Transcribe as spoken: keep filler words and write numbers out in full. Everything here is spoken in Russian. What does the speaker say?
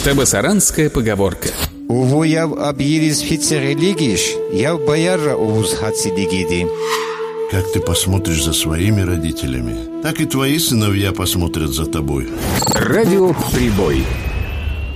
Табасаранская поговорка. Уву яв объелись фицерелигиш, яв бояра увуз хацидигиди. Как ты посмотришь за своими родителями, так и твои сыновья посмотрят за тобой. Радио «Прибой».